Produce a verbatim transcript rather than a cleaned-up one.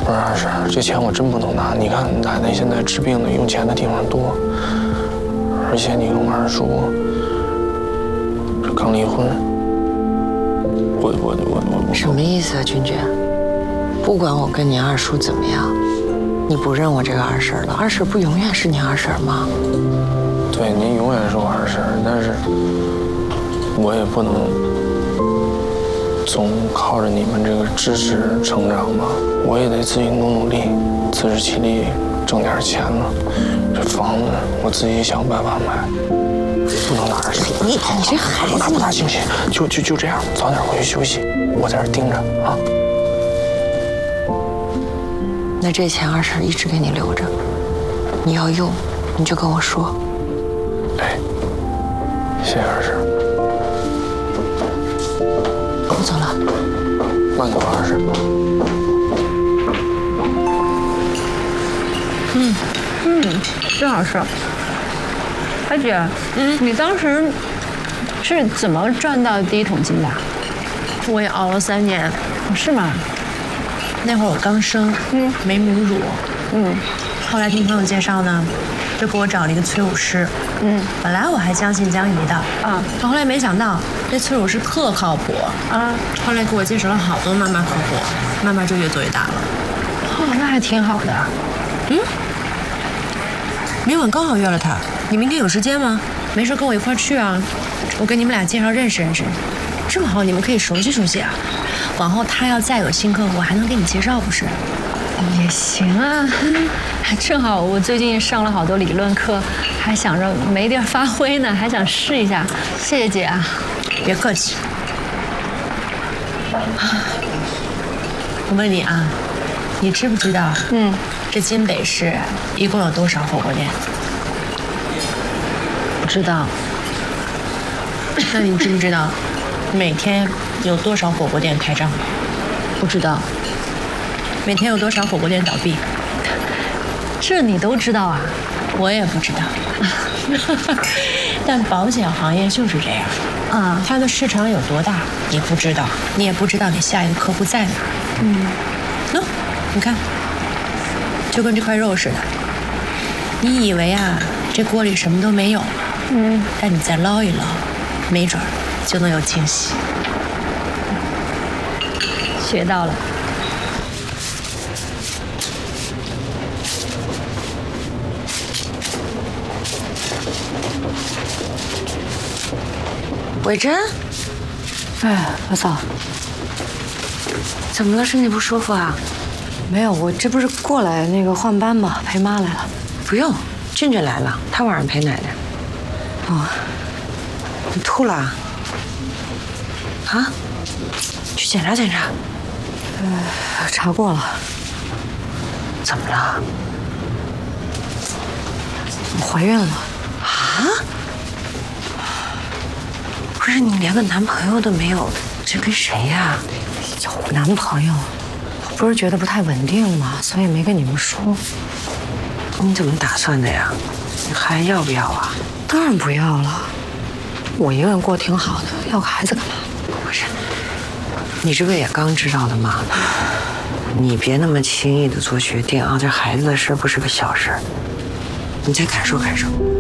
不是二婶，这钱我真不能拿。你看奶奶现在治病的用钱的地方多，而且你跟我二叔这刚离婚，我我我我我什么意思啊，君君？不管我跟你二叔怎么样，你不认我这个二婶了，二婶不永远是你二婶吗？ 对，您永远是我二婶，但是我也不能总靠着你们这个支持成长吧，我也得自己努努力，自食其力，挣点钱了。这房子我自己想办法买，不能拿着手。 你你这孩子， 拿不拿行不行？就就就这样，早点回去休息，我在这盯着啊。 那这钱二婶一直给你留着，你要用你就跟我说。 哎，谢谢二婶。 我走了， 慢走，二婶。 嗯嗯，正好是。阿姐，嗯，你当时是怎么赚到第一桶金的？ 我也熬了三年， 是吗？ 那会儿我刚生，嗯，没母乳， 嗯， 后来听朋友介绍呢，就给我找了一个催乳师，嗯，本来我还将信将疑的，啊，可后来没想到这催乳师特靠谱，啊，后来给我介绍了好多妈妈客户，慢慢就越做越大了。 哦，那还挺好的。 嗯，明晚刚好约了他，你明天有时间吗？没事跟我一块儿去啊，我给你们俩介绍认识认识，正好你们可以熟悉熟悉啊。往后他要再有新客户，还能给你介绍不是？ 也行啊，正好我最近上了好多理论课，还想着没地儿发挥呢，还想试一下。谢谢姐啊， 别客气。我问你啊，你知不知道？嗯，这金北市一共有多少火锅店？ 不知道。 那你知不知道每天有多少火锅店开张？ 不知道。 每天有多少火锅店倒闭？ 这你都知道啊？ 我也不知道。但保险行业就是这样啊，它的市场有多大你不知道，你也不知道你下一个客户在哪。嗯，喏，你看，就跟这块肉似的，你以为啊这锅里什么都没有，嗯，但你再捞一捞，没准就能有惊喜。 学到了。 伟珍， 哎，老嫂， 怎么了？身体不舒服啊？ 没有，我这不是过来那个换班嘛，陪妈来了。 不用，俊俊来了，他晚上陪奶奶。 哦， 你吐了？啊？去检查检查。 呃，查过了。 怎么了？ 我怀孕了。 啊？不是你连个男朋友都没有，这跟谁呀？ 有男朋友，不是觉得不太稳定吗？所以没跟你们说。 你怎么打算的呀？你还要不要啊？ 当然不要了，我一个人过挺好的，要个孩子干嘛？ 不是，你这不也刚知道的吗？你别那么轻易的做决定啊！这孩子的事不是个小事，你再感受感受。